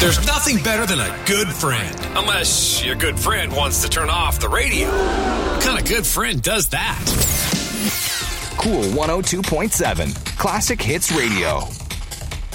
There's nothing better than a good friend. Unless your good friend wants to turn off the radio. What kind of good friend does that? Cool 102.7 Classic Hits Radio.